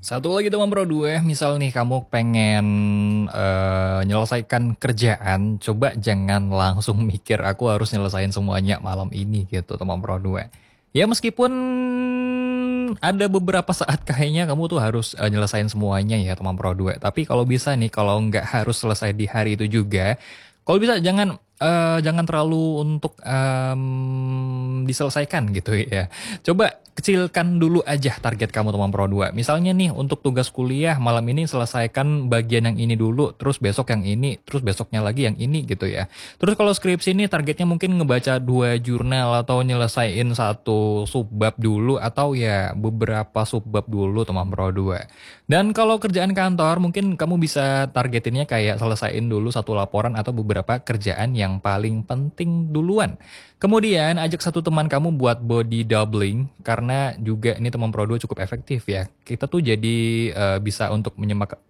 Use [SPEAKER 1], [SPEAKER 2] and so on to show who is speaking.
[SPEAKER 1] Satu lagi teman Pro 2, misal nih kamu pengen nyelesaikan kerjaan, coba jangan langsung mikir aku harus nyelesain semuanya malam ini gitu teman Pro 2. Ya meskipun ada beberapa saat kayaknya kamu tuh harus nyelesain semuanya ya teman Pro 2. Tapi kalau bisa nih, kalau nggak harus selesai di hari itu juga, kalau bisa jangan terlalu untuk diselesaikan gitu ya. Coba kecilkan dulu aja target kamu teman Pro 2. Misalnya nih untuk tugas kuliah malam ini selesaikan bagian yang ini dulu, terus besok yang ini, terus besoknya lagi yang ini gitu ya. Terus kalau skripsi ini targetnya mungkin ngebaca 2 jurnal atau nyelesain satu subbab dulu atau ya beberapa subbab dulu teman Pro 2. Dan kalau kerjaan kantor mungkin kamu bisa targetinnya kayak selesaiin dulu satu laporan atau beberapa kerjaan yang paling penting duluan. Kemudian ajak satu teman kamu buat body doubling karena juga ini teman Pro 2 cukup efektif ya. Kita tuh jadi bisa untuk